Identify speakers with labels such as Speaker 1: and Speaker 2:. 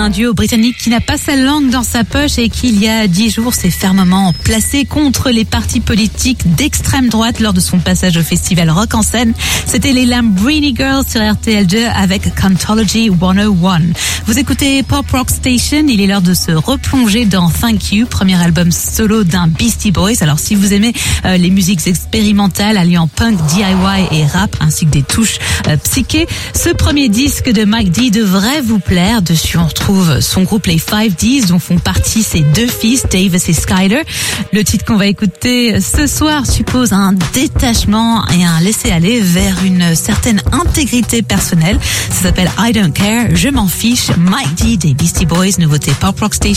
Speaker 1: un duo britannique qui n'a pas sa langue dans sa poche et qui, il y a 10 jours, s'est fermement placé contre les partis politiques d'extrême droite lors de son passage au festival Rock en Seine. C'était les Lambrini Girls sur RTL2 avec Cantology 101. Vous écoutez Pop Rock Station, il est l'heure de se replonger dans Thank You, premier album solo d'un Beastie Boys. Alors si vous aimez les musiques expérimentales alliant punk, DIY et rap, ainsi que des touches psyché, ce premier disque de Mike D devrait vous plaire. Dessus on retrouve son groupe les 5Ds dont font partie ses deux fils Davis et Skyler. Le titre qu'on va écouter ce soir suppose un détachement et un laisser-aller vers une certaine intégrité personnelle. Ça s'appelle I Don't Care, je m'en fiche. Mike D des Beastie Boys, nouveauté Pop Rock Station.